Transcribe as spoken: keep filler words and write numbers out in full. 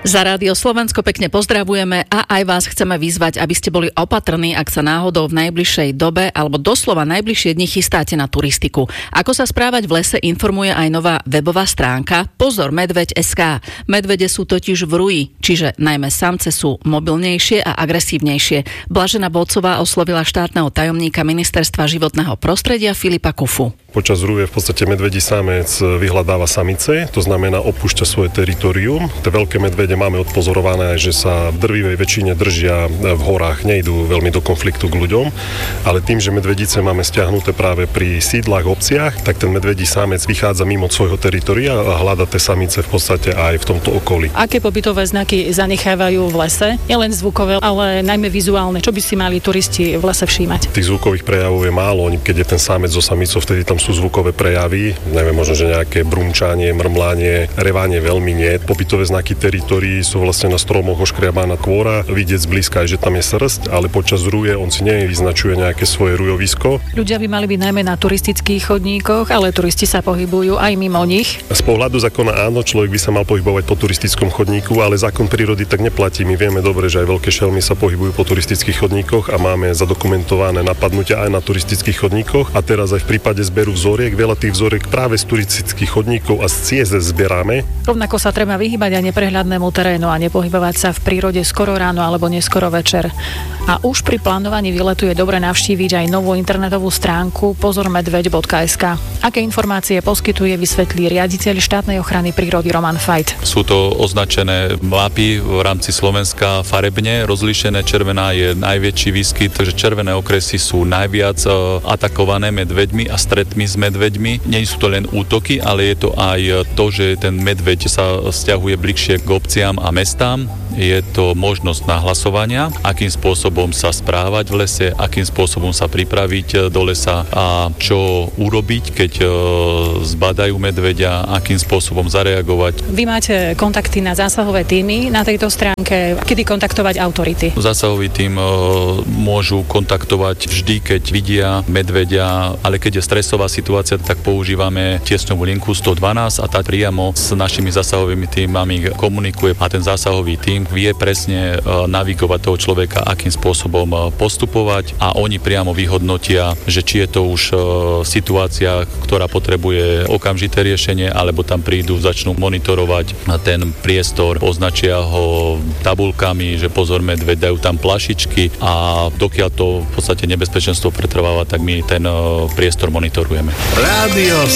Za Rádio Slovensko pekne pozdravujeme a aj vás chceme vyzvať, aby ste boli opatrní, ak sa náhodou v najbližšej dobe alebo doslova najbližšie dni chystáte na turistiku. Ako sa správať v lese, informuje aj nová webová stránka Pozor medveď bodka es ká. Medvede sú totiž v rúji, čiže najmä samce sú mobilnejšie a agresívnejšie. Blažena Bolcová oslovila štátneho tajomníka Ministerstva životného prostredia Filipa Kufu. Počas rúje v podstate medvedí samec vyhľadáva samice, to znamená opúšťa svoje teritorium. Tie veľké medvede máme odpozorované, že sa v drvivej väčšine držia v horách, nejdú veľmi do konfliktu k ľuďom, ale tým, že medvedice máme stiahnuté práve pri sídlach, obciach, tak ten medvedí samec vychádza mimo svojho teritoria a hľada tie samice v podstate aj v tomto okolí. Aké pobytové znaky zanechávajú v lese? Nielen zvukové, ale najmä vizuálne. Čo by si mali turisti v lese všímať? Tých zvukových prejavov je málo, keď je ten samec so samicou, vtedy tam sú zvukové prejavy, neviem, možno, že nejaké brumčanie, mrmlanie, revanie veľmi nie. Pobytové znaky teritórií sú vlastne na stromoch oškriabaná kôra, vidieť zblízka aj, že tam je srst, ale počas rúje on si nevyznačuje nejaké svoje rujovisko. Ľudia by mali byť najmä na turistických chodníkoch, ale turisti sa pohybujú aj mimo nich. Z pohľadu zákona áno, človek by sa mal pohybovať po turistickom chodníku, ale zákon prírody tak neplatí. My vieme dobre, že aj veľké šelmy sa pohybujú po turistických chodníkoch a máme zadokumentované napadnutia aj na turistických chodníkoch. A teraz aj v prípade zberu vzoriek, veľa tých vzoriek práve z turistických chodníkov a z ciest zberáme. Rovnako sa treba vyhýbať aj neprehľadnému terénu a nepohybovať sa v prírode skoro ráno alebo neskoro večer. A už pri plánovaní výletu je dobre navštíviť aj novú internetovú stránku pozor medveď bodka es ká. Aké informácie poskytuje, vysvetlí riaditeľ štátnej ochrany prírody Roman Fajt. Sú to označené mapy v rámci Slovenska farebne rozlíšené. Červená je najväčší výskyt, takže červené okresy sú najviac atakované medveďmi a stretmi s medveďmi. Nie sú to len útoky, ale je to aj to, že ten medveď sa vzťahuje bližšie k obciam a mestám. Je to možnosť nahlasovania, akým spôsobom sa správať v lese, akým spôsobom sa pripraviť do lesa a čo urobiť, keď zbadajú medveďa, akým spôsobom zareagovať. Vy máte kontakty na zásahové tímy na tejto stránke. Kedy kontaktovať autority? Zásahový tím môžu kontaktovať vždy, keď vidia medveďa, ale keď je stresová situácia, tak používame tiesňovú linku sto dvanásť a tá priamo s našimi zásahovými tímami komunikuje a ten zásahový tím vie presne navigovať toho človeka, akým spôsobom postupovať a oni priamo vyhodnotia, že či je to už situácia, ktorá potrebuje okamžité riešenie, alebo tam prídu, začnú monitorovať ten priestor, označia ho tabuľkami, že pozor medveď, dajú tam plašičky a dokiaľ to v podstate nebezpečenstvo pretrváva, tak my ten priestor monitorujeme. Rádio